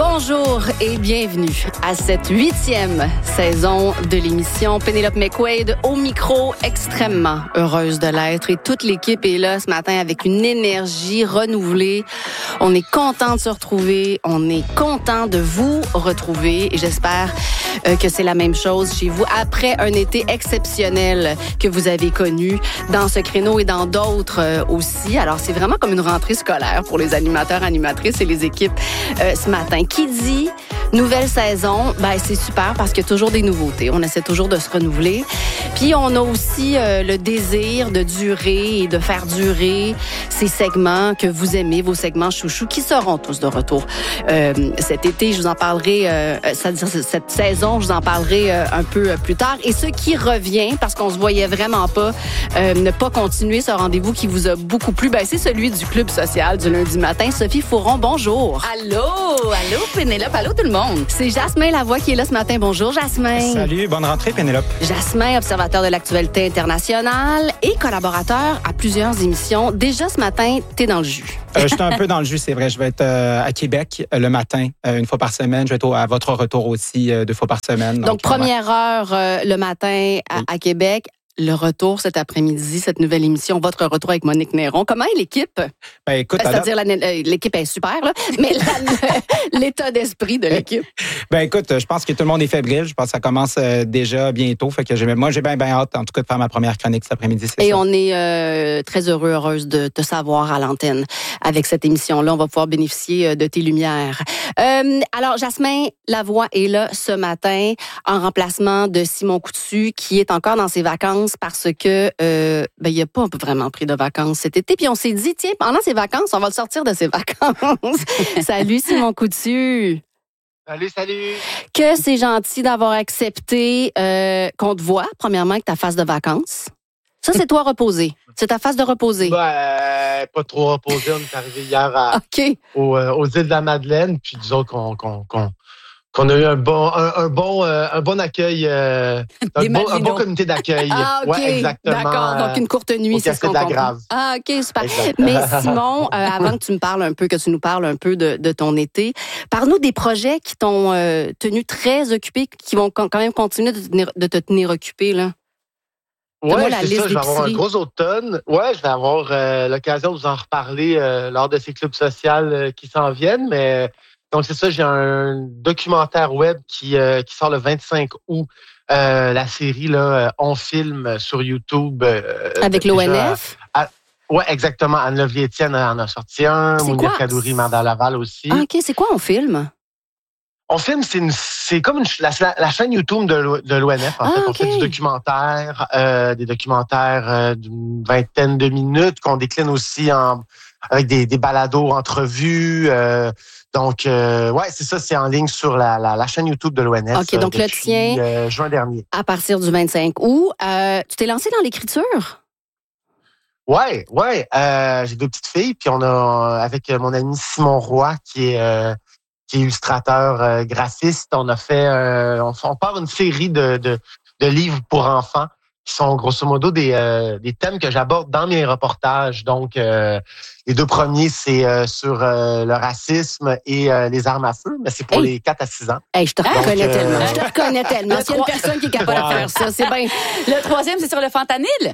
Bonjour et bienvenue à cette 8e saison de l'émission. Pénélope McQuaid au micro, extrêmement heureuse de l'être. Et toute l'équipe est là ce matin avec une énergie renouvelée. On est content de se retrouver. On est content de vous retrouver. Et j'espère que c'est la même chose chez vous après un été exceptionnel que vous avez connu dans ce créneau et dans d'autres aussi. Alors, c'est vraiment comme une rentrée scolaire pour les animateurs, animatrices et les équipes ce matin. Qui dit nouvelle saison, ben c'est super parce qu'il y a toujours des nouveautés. On essaie toujours de se renouveler. Puis on a aussi le désir de durer et de faire durer ces segments que vous aimez, vos segments chouchous, qui seront tous de retour cet été. Je vous en parlerai, cette saison, je vous en parlerai un peu plus tard. Et ce qui revient, parce qu'on se voyait vraiment pas, ne pas continuer ce rendez-vous qui vous a beaucoup plu, ben c'est celui du Club social du lundi matin. Sophie Fouron, bonjour. Allô Pénélope, allô tout le monde. C'est Jasmin Lavoie qui est là ce matin. Bonjour Jasmin. Salut, bonne rentrée Pénélope. Jasmin, observateur de l'actualité internationale et collaborateur à plusieurs émissions. Déjà ce matin, t'es dans le jus. Je suis un peu dans le jus, c'est vrai. Je vais être à Québec le matin, une fois par semaine. Je vais être à votre retour aussi 2 fois par semaine. Donc première heure le matin à Québec. Le retour cet après-midi, cette nouvelle émission, votre retour avec Monique Néron. Comment est l'équipe? Ben, écoute, c'est-à-dire, l'équipe est super, là, mais l'état d'esprit de l'équipe. Ben écoute, je pense que tout le monde est fébrile. Je pense que ça commence déjà bientôt. Fait que moi, j'ai bien hâte, en tout cas, de faire ma première chronique cet après-midi. Et on est très heureuse de te savoir à l'antenne avec cette émission-là. On va pouvoir bénéficier de tes lumières. Alors, Jasmin Lavoie est là ce matin en remplacement de Simon Coutu, qui est encore dans ses vacances parce que il n'a pas vraiment pris de vacances cet été. Puis on s'est dit, tiens, pendant ses vacances, on va le sortir de ses vacances. Salut Simon Coutu. Salut. Que c'est gentil d'avoir accepté qu'on te voit, premièrement, avec ta phase de vacances. Ça, c'est toi reposé. C'est ta phase de reposer. Pas trop reposé. On est arrivé hier aux îles de la Madeleine. Puis disons qu'on a eu un bon accueil, un bon comité d'accueil. Ah, OK. Ouais, exactement. D'accord. Donc, une courte nuit, c'est ce qu'on comprend. Grave. Ah, OK, super. Exactement. Mais Simon, avant que tu nous parles un peu de ton été, parle-nous des projets qui t'ont tenu très occupé, qui vont quand même continuer de te tenir occupé, là. Ouais, c'est ça. Je vais avoir un gros automne. Ouais, je vais avoir l'occasion de vous en reparler lors de ces clubs sociaux qui s'en viennent, mais... Donc, c'est ça, j'ai un documentaire web qui sort le 25 août. La série, là, On filme sur YouTube. Avec l'ONF? Oui, exactement. Anne Lovely-Étienne en a sorti un. Mounir Kadouri, Manda Laval aussi. Ah, OK. C'est quoi On filme? On filme, c'est comme la chaîne YouTube de l'ONF. En fait, on fait du documentaire, des documentaires d'une vingtaine de minutes qu'on décline aussi avec des balados, entrevues. Donc, c'est ça, c'est en ligne sur la chaîne YouTube de l'ONF. OK, donc le tien, juin dernier. À partir du 25 août. Tu t'es lancé dans l'écriture? Ouais. J'ai 2 petites filles, puis on a, avec mon ami Simon Roy, qui est illustrateur graphiste, on a fait, on part une série de livres pour enfants qui sont grosso modo des thèmes que j'aborde dans mes reportages. Donc, les 2 premiers, c'est sur le racisme et les armes à feu, mais c'est pour les 4 à 6 ans. Hey, je te reconnais tellement. Je te reconnais tellement. S'il y a une personne qui est capable de faire ça, c'est bien. Le 3e, c'est sur le fentanyl?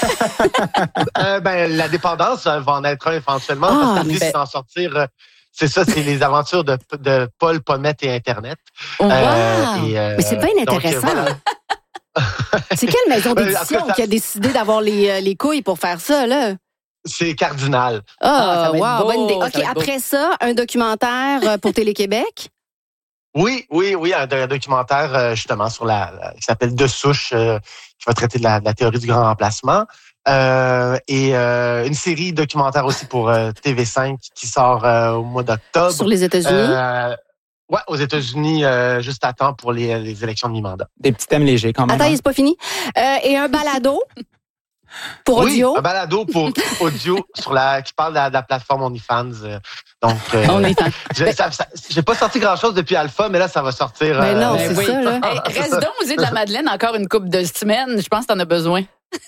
La dépendance va en être un éventuellement, parce qu'en plus, s'en sortir... C'est ça, c'est les aventures de Paul, Pommette et Internet. Wow. Mais c'est bien intéressant. Donc, voilà. C'est quelle maison d'édition qui a décidé d'avoir les couilles pour faire ça, là? C'est Cardinal. Ah, wow, bonne idée. OK, après ça, un documentaire pour Télé-Québec? Oui, un documentaire justement sur qui s'appelle De souche, qui va traiter de la théorie du grand remplacement. Et une série documentaire aussi pour TV5 qui sort au mois d'octobre. Sur les États-Unis? Ouais, aux États-Unis, juste à temps pour les élections de mi-mandat. Des petits thèmes légers quand même. Attends, c'est pas fini. Et un balado pour audio? Oui, un balado pour audio qui parle de la plateforme OnlyFans. Donc, j'ai pas sorti grand-chose depuis Alpha, mais là, ça va sortir. Mais non, c'est ça, là. Reste donc aux îles de la Madeleine encore une couple de semaines. Je pense que t'en as besoin.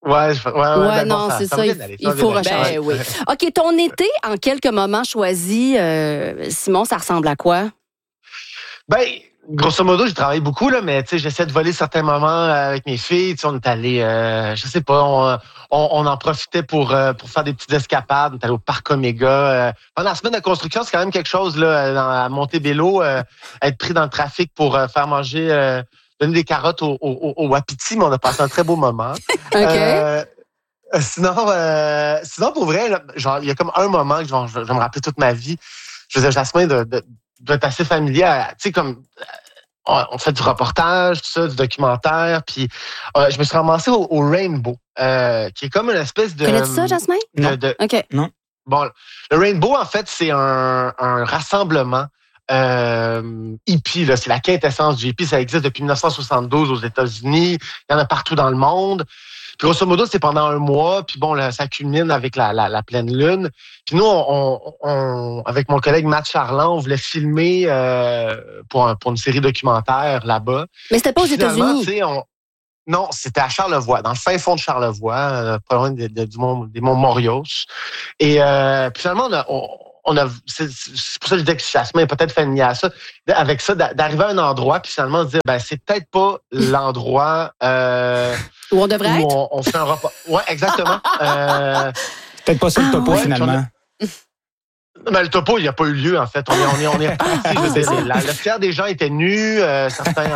Ouais, non, c'est ça. Il faut recharger. Ben oui. OK, ton été, en quelques moments choisis, Simon, ça ressemble à quoi? Ben, grosso modo, j'ai travaillé beaucoup, là, mais j'essaie de voler certains moments avec mes filles. On est allé, je sais pas, on en profitait pour faire des petites escapades. On est allé au Parc Omega. Pendant la semaine de construction, c'est quand même quelque chose, là, à Montebello, être pris dans le trafic pour faire manger, donner des carottes au wapiti, mais on a passé un très beau moment. OK. Sinon, pour vrai, là, genre, il y a comme un moment que je vais me rappeler toute ma vie. Je faisais Jasmin d'être assez familier, tu sais, comme on fait du reportage, tout ça, du documentaire, puis je me suis ramassé au Rainbow, qui est comme une espèce de... Connais-tu ça, Jasmin? Non. OK. Non. Bon, le Rainbow, en fait, c'est un rassemblement hippie, là, c'est la quintessence du hippie. Ça existe depuis 1972 aux États-Unis. Il y en a partout dans le monde. Puis grosso modo, c'est pendant un mois. Puis bon, là, ça culmine avec la pleine lune. Puis nous, on avec mon collègue Matt Charland, on voulait filmer pour une série documentaire là-bas. Mais c'était pas aux États-Unis. Non, c'était à Charlevoix, dans le fin fond de Charlevoix, pas loin des monts Morios. Et puis finalement, c'est pour ça que je disais que Jasmin est peut-être familier à ça. Avec ça, d'arriver à un endroit, puis finalement se dire, c'est peut-être pas l'endroit où on devrait être. On fait un repas. Ouais, exactement. Peut-être pas sur le topo, finalement. Mais le topo, il n'y a pas eu lieu, en fait. On est reparti. Le tiers des gens étaient nus, certains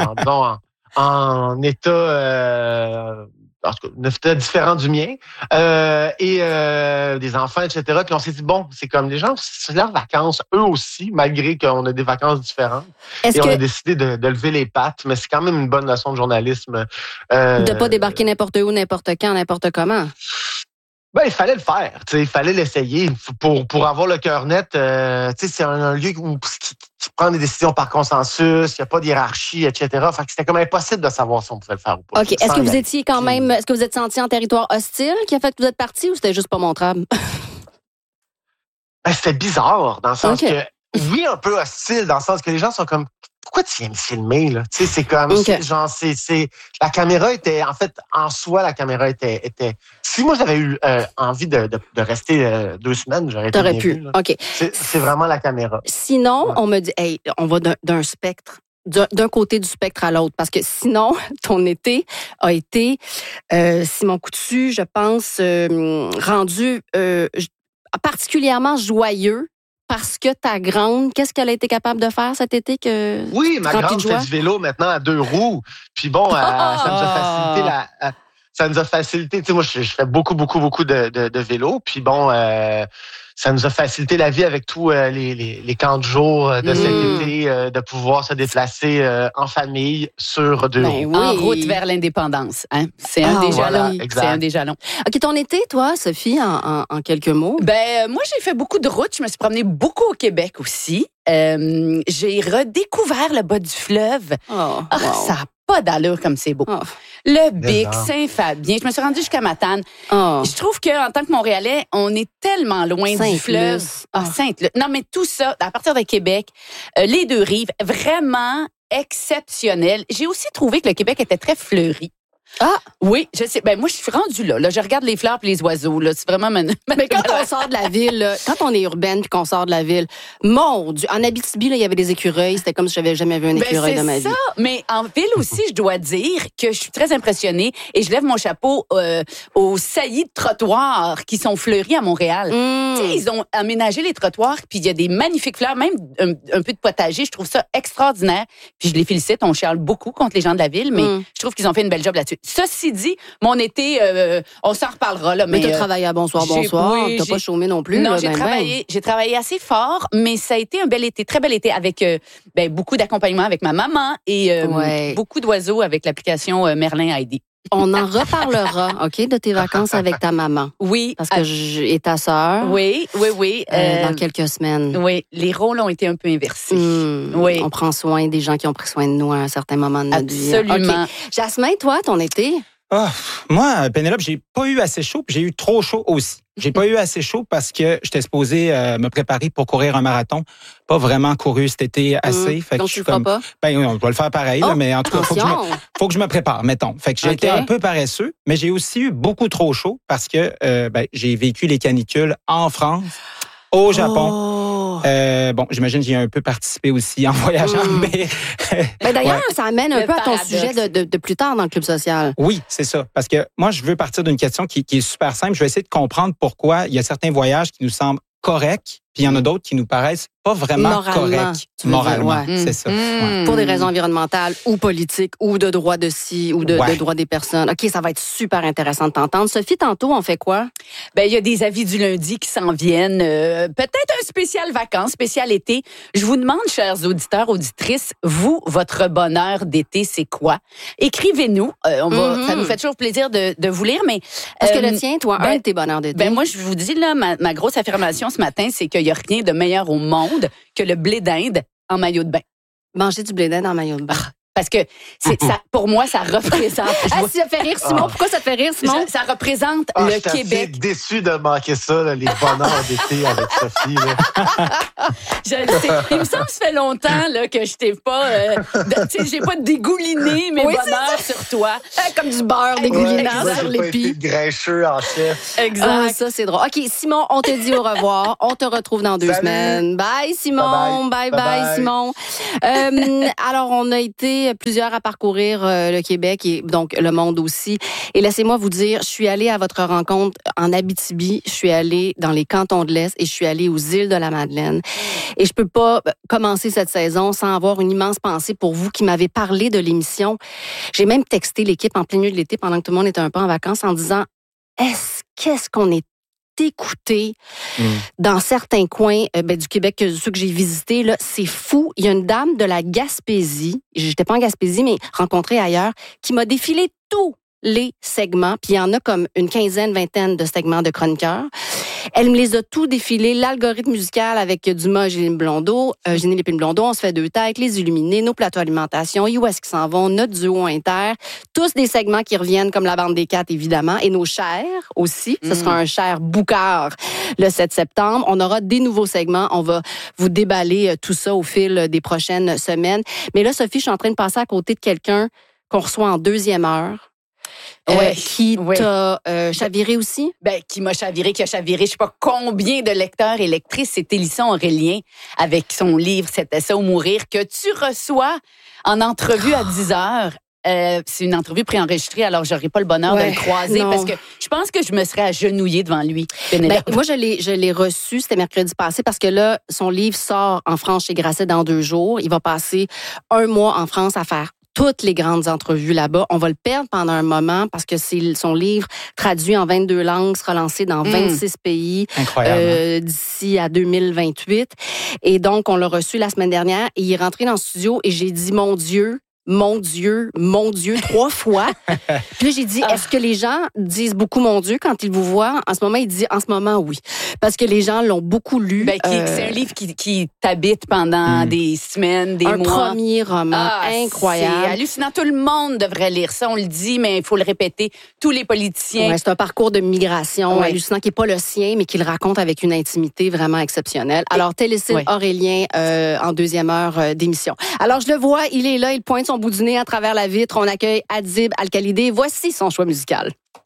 en état... en tout cas, un état différent du mien, et des enfants, etc. Puis on s'est dit, bon, c'est comme les gens, c'est leurs vacances, eux aussi, malgré qu'on a des vacances différentes. On a décidé de lever les pattes, mais c'est quand même une bonne leçon de journalisme. De pas débarquer n'importe où, n'importe quand, n'importe comment. Il fallait le faire, il fallait l'essayer pour avoir le cœur net. C'est un lieu qui prend des décisions par consensus, il n'y a pas de hiérarchie, etc. Fait que c'était comme impossible de savoir si on pouvait le faire ou pas. OK. Est-ce que vous étiez quand même, est-ce que vous êtes senti en territoire hostile qui a fait que vous êtes parti ou c'était juste pas montrable? C'était bizarre, dans le sens que, oui, un peu hostile, dans le sens que les gens sont comme, pourquoi tu viens me filmer, là? Tu sais, c'est comme, la caméra était, en fait, en soi, la caméra était, si moi j'avais eu envie de rester 2 semaines, j'aurais été T'aurais pu. vu, là. OK. C'est vraiment la caméra. Sinon, on me dit, hey, on va d'un spectre, d'un côté du spectre à l'autre, parce que sinon, ton été a été, Simon Coutu, je pense, rendu particulièrement joyeux. Parce que ta grande, qu'est-ce qu'elle a été capable de faire cet été que oui, ma grande fait du vélo maintenant à 2 roues. Puis bon, ça nous a facilité. Tu sais, moi, je fais beaucoup de vélo. Puis bon, ça nous a facilité la vie avec tous les camps de jour de cet été, de pouvoir se déplacer en famille sur 2 roues. Oui. En route vers l'indépendance. Hein? C'est un des jalons. Exact. C'est un des jalons. OK, ton été, toi, Sophie, en quelques mots? Moi, j'ai fait beaucoup de routes. Je me suis promenée beaucoup au Québec aussi. J'ai redécouvert le bas du fleuve. Wow. Ça n'a pas d'allure comme c'est beau. Oh. Le Bic, Saint-Fabien. Je me suis rendue jusqu'à Matane. Oh. Je trouve qu'en tant que Montréalais, on est tellement loin du fleuve. Sainte-Luce. Non, mais tout ça, à partir de Québec, les 2 rives, vraiment exceptionnel. J'ai aussi trouvé que le Québec était très fleuri. Ah! Oui, je sais. Moi, je suis rendue là. Je regarde les fleurs et les oiseaux. Là. C'est vraiment Mais quand on sort de la ville, là, quand on est urbaine puis qu'on sort de la ville, mon Dieu, en Abitibi, là, il y avait des écureuils. C'était comme si j'avais jamais vu un écureuil de ma vie. C'est ça. Mais en ville aussi, je dois dire que je suis très impressionnée et je lève mon chapeau aux saillies de trottoirs qui sont fleuris à Montréal. Tu sais, ils ont aménagé les trottoirs puis il y a des magnifiques fleurs, même un peu de potager. Je trouve ça extraordinaire. Puis je les félicite. On chiale beaucoup contre les gens de la ville, mais je trouve qu'ils ont fait une belle job là-dessus. Ceci dit, mon été, on s'en reparlera. Là, mais tu as travaillé à bonsoir. Tu n'as pas chômé non plus. Non, là, j'ai travaillé assez fort, mais ça a été un bel été, très bel été, avec beaucoup d'accompagnement avec ma maman et beaucoup d'oiseaux avec l'application Merlin ID. On en reparlera, OK, de tes vacances avec ta maman. Oui. Parce que et ta sœur. Oui. Dans quelques semaines. Oui, les rôles ont été un peu inversés. Oui. On prend soin des gens qui ont pris soin de nous à un certain moment de notre vie. Absolument. Okay. Jasmin, toi, ton été? Moi, Pénélope, j'ai pas eu assez chaud, puis j'ai eu trop chaud aussi. J'ai pas eu assez chaud parce que j'étais supposé me préparer pour courir un marathon. Pas vraiment couru cet été assez. Fait donc que je tu suis le feras pas? Ben, on va le faire pareil, là, mais en tout cas, faut que je me prépare, mettons. Fait que j'ai été un peu paresseux, mais j'ai aussi eu beaucoup trop chaud parce que j'ai vécu les canicules en France, au Japon. J'imagine que j'y ai un peu participé aussi en voyageant, mais... d'ailleurs, ça amène un peu à ton sujet de plus tard dans le club social. Oui, c'est ça. Parce que moi, je veux partir d'une question qui est super simple. Je vais essayer de comprendre pourquoi il y a certains voyages qui nous semblent corrects, puis il y en a d'autres qui nous paraissent pas vraiment corrects. Moralement, c'est ça. Ouais. Pour des raisons environnementales ou politiques ou de droit de ci ou de droit des personnes. OK, ça va être super intéressant de t'entendre. Sophie, tantôt, on fait quoi? Il y a des avis du lundi qui s'en viennent. Peut-être un spécial vacances, spécial été. Je vous demande, chers auditeurs, auditrices, vous, votre bonheur d'été, c'est quoi? Écrivez-nous. Ça nous fait toujours plaisir de vous lire, mais... Est-ce que le tien, toi, un de tes bonheurs d'été? Moi, je vous dis, là, ma grosse affirmation ce matin, c'est qu'il n'y a rien de meilleur au monde que le blé d'Inde en maillot de bain. Manger du blé d'Inde en maillot de bain. Parce que ça, pour moi, ça représente... ça fait rire, Simon. Pourquoi ça te fait rire, Simon? Ça représente le Québec. Je suis déçu de manquer ça, là, les bonheurs d'été avec Sophie. Là. Je le sais. Il me semble que ça fait longtemps là, que je t'ai pas... j'ai pas dégouliné mes bonheurs sur toi. Comme du beurre dégoulinant sur l'épi. Grincheux en chef. Exact. Ça, c'est drôle. OK, Simon, on te dit au revoir. On te retrouve dans 2 semaines. Bye, Simon. Bye, Simon. Alors, on a été plusieurs à parcourir le Québec et donc le monde aussi. Et laissez-moi vous dire, je suis allée à votre rencontre en Abitibi, je suis allée dans les cantons de l'Est et je suis allée aux îles de la Madeleine. Et je peux pas commencer cette saison sans avoir une immense pensée pour vous qui m'avez parlé de l'émission. J'ai même texté l'équipe en plein milieu de l'été pendant que tout le monde était un peu en vacances en disant qu'est-ce qu'on est écouté dans certains coins du Québec, ceux que j'ai visités, là, c'est fou. Il y a une dame de la Gaspésie, j'étais pas en Gaspésie, mais rencontrée ailleurs, qui m'a défilé tous les segments, puis il y en a comme une vingtaine de segments de chroniqueurs. Elle me les a tous défilés. L'algorithme musical avec Dumas, Génie Lépine Blondeau, On se fait 2 têtes, Les Illuminés, Nos plateaux alimentation, Où est-ce qu'ils s'en vont, Notre duo inter. Tous des segments qui reviennent comme la bande des 4, évidemment. Et nos chers aussi. Ce sera un cher Boucard le 7 septembre. On aura des nouveaux segments. On va vous déballer tout ça au fil des prochaines semaines. Mais là, Sophie, je suis en train de passer à côté de quelqu'un qu'on reçoit en 2e heure. Qui t'a chaviré aussi? Qui m'a chaviré, qui a chaviré. Je sais pas combien de lecteurs et lectrices. C'est Hélisson Aurélien avec son livre « C'était ça ou mourir » que tu reçois en entrevue à 10h. C'est une entrevue préenregistrée, alors j'aurais pas le bonheur de le croiser parce que je pense que je me serais agenouillée devant lui. Moi, je l'ai reçu, c'était mercredi passé, parce que là, son livre sort en France chez Grasset dans 2 jours. Il va passer 1 mois en France à faire toutes les grandes entrevues là-bas. On va le perdre pendant un moment parce que c'est son livre traduit en 22 langues, sera lancé dans 26 pays d'ici à 2028. Et donc, on l'a reçu la semaine dernière et il est rentré dans le studio et j'ai dit, mon Dieu, 3 fois. Puis là, j'ai dit, est-ce que les gens disent beaucoup mon Dieu quand ils vous voient? En ce moment, il dit, en ce moment, oui. Parce que les gens l'ont beaucoup lu. C'est un livre qui t'habite pendant des semaines, des mois. Un premier roman incroyable. C'est hallucinant. Tout le monde devrait lire ça. On le dit, mais il faut le répéter. Tous les politiciens. C'est un parcours de migration hallucinant qui n'est pas le sien, mais qu'il raconte avec une intimité vraiment exceptionnelle. Alors, Télécine Aurélien en 2e heure d'émission. Alors, je le vois, il est là, il pointe son bout du nez à travers la vitre. On accueille Adib Al-Khalidé. Voici son choix musical.